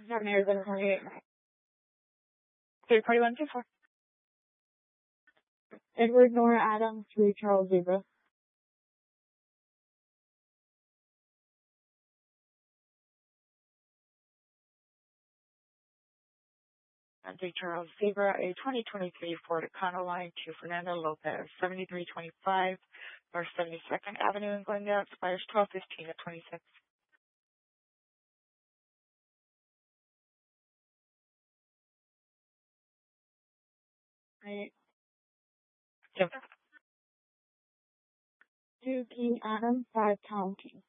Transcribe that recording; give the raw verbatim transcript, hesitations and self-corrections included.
seven Arizona twenty-eight. three forty-one two four. Edward Nora Adams, three Charles Zebra. And three Charles Zebra, a twenty twenty-three Ford Econoline to Fernando Lopez, seventy-three twenty-five North seventy-second Avenue in Glendale, expires twelve fifteen of twenty-six. Right. Two King Adam, five Tom King.